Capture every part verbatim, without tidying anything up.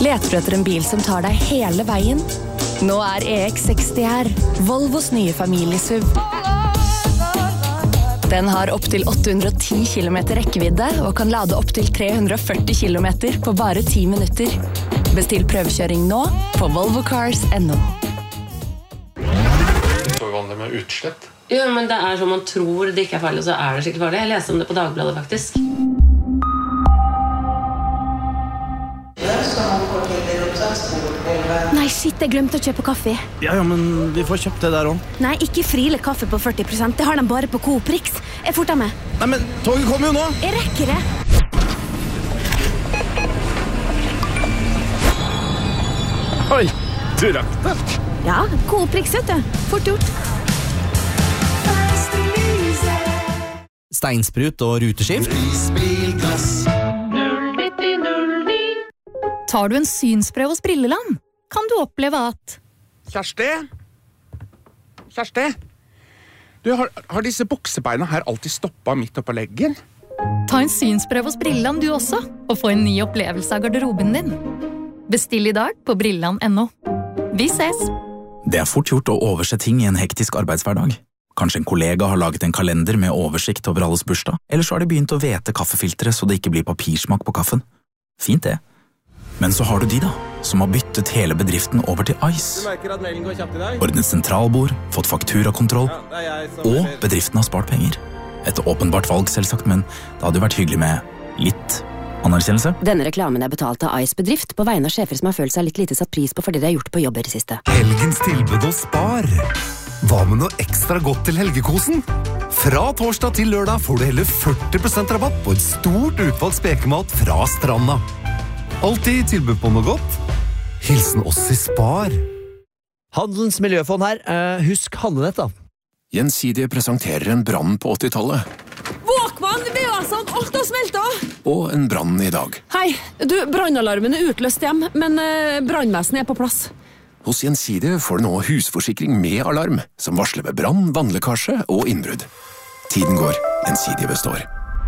Leter du etter en bil som tar deg hele veien? Nå er E X seksti her, Volvos nye familiesuv. Den har opp til åtte hundre og ti kilometer rekkevidde og kan lade opp til tre hundre og førti kilometer på bare ti minutter. Bestill prøvekjøring nå på volvo cars punktum no. Så vanlig med utslett. Jo, men det er som man tror det ikke er farlig, og så er det skikkelig farlig. Jeg leste om det på Dagbladet, faktisk. Nei, shit, jeg glemte å kjøpe kaffe. Ja, ja, men vi får kjøpt det der også. Nei, ikke Friele kaffe på førti prosent. Det har de bare på Coop Rix. Jeg forter med. Nei, men toget kommer jo nå. Jeg rekker det. Oi, du rakk det. Ja, Coop Rix, vet du. Fort gjort. Steinsprut og ruteskift. Tar du en synsprøve hos Brilleland, kan du oppleve at... Kjersti? Kjersti? Du, har, har disse buksebeina her alltid stoppet midt oppe på leggen? Ta en synsprøve hos Brilleland du også, og få en ny opplevelse av garderoben din. Bestill i dag på brilland punktum no. Vi ses! Det er fort gjort å overse ting i en hektisk arbeidshverdag. Kanskje en kollega har laget en kalender med oversikt over alles bursdag, eller så har de begynt å vete kaffefilteret så det ikke blir papirsmak på kaffen. Fint det. Men så har du de da, som har byttet hele bedriften over til Ice. Ordnet sentralbord, fått fakturakontroll, og bedriften har spart penger. Et åpenbart valg selvsagt, men det hadde jo vært hyggelig med litt anerkjennelse. Denne reklamen er betalt av Ice bedrift på vegne av sjefer som har følt seg litt lite satt pris på fordi de har gjort på jobb i det siste. Helgens tilbud og spar. Hva med noe ekstra godt til helgekosen? Fra torsdag til lørdag får du hele førti prosent rabatt på et stort utvalgt spekemat fra Stranda. Alltid tilbud på noe godt. Hilsen oss i Spar. Handelens miljøfond her. Uh, husk handlenett da. Gjensidige presenterer en brann på åttitallet. Våkmann, V A-ene, alt har smeltet! Og en brann i dag. Hei, du, brannalarmen er utløst hjem, men uh, brannvesenet er på plass. Hos Gjensidige får du nå husforsikring med alarm, som varsler ved brann, vannlekkasje og innbrudd. Tiden går, Gjensidige består.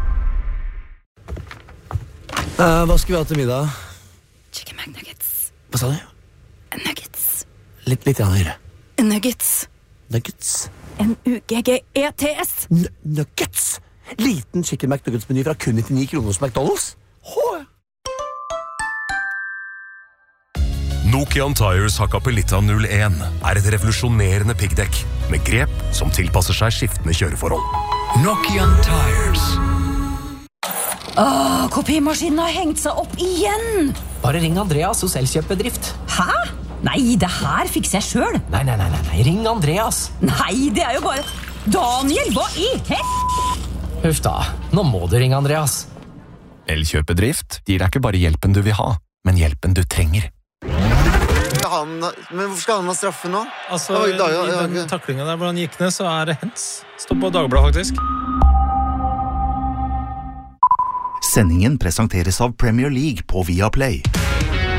Uh, hva skal vi ha til middag? Chicken McNuggets. Hva sa du? Nuggets. Litt, litt høyere. Nuggets. Nuggets. N U G G E T S. N Nuggets? Liten chicken McNuggets-meny fra kun nittini kroner hos McDonald's? Hå! Nokian Tires Hakkapelitta null en er et revolusjonerende piggdekk med grep som tilpasser seg skiftende kjøreforhold. Nokian Tires. Åh, kopimaskinen har hengt seg opp igjen! Bare ring Andreas hos Elkjøp-bedrift. Hæ? Nei, det her fikser jeg selv. Nei, nei, nei, nei, ring Andreas. Nei, det er jo bare... Daniel, hva i hett? Huff da, nå må du ringe Andreas. Elkjøp-bedrift gir deg ikke bare hjelpen du vil ha, men hjelpen du trenger. Han, men hvorfor skal han ha straffe nå? Altså, i den taklingen der hvor han gikk ned, så er det hens. Stopp på Dagbladet, faktisk. Sendingen presenteres av Premier League på Viaplay.